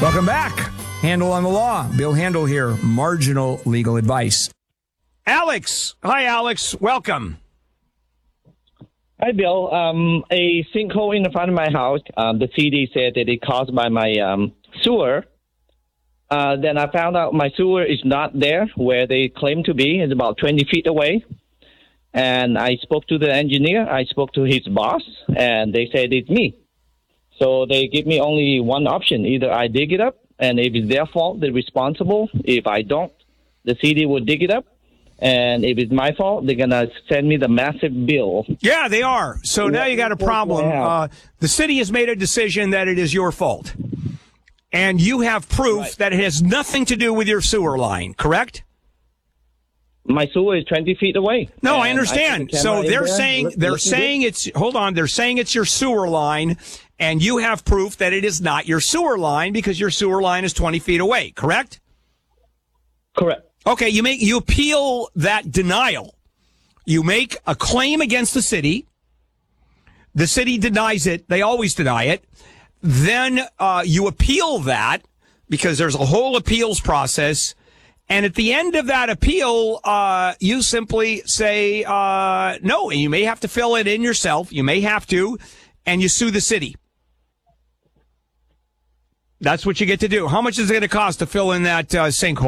Welcome back. Handel on the Law. Bill Handel here. Marginal legal advice. Alex. Hi, Alex. Welcome. Hi, Bill. A sinkhole in the front of my house. The CD said that it caused by my sewer. Then I found out my sewer is not there where they claim to be. It's about 20 feet away. And I spoke to the engineer. I spoke to his boss, and they said it's me. So they give me only one option. Either I dig it up, and if it's their fault, they're responsible. If I don't, the city will dig it up. And if it's my fault, they're going to send me the massive bill. Yeah, they are. So now you got a problem. The city has made a decision that it is your fault. And you have proof that it has nothing to do with your sewer line, correct? My sewer is 20 feet away. No, I understand. So they're saying it's your sewer line, and you have proof that it is not your sewer line because your sewer line is 20 feet away, correct? Correct. Okay, you appeal that denial. You make a claim against the city. The city denies it. They always deny it. Then you appeal that because there's a whole appeals process. And at the end of that appeal, you simply say no. And you may have to fill it in yourself. You may have to. And you sue the city. That's what you get to do. How much is it going to cost to fill in that sinkhole?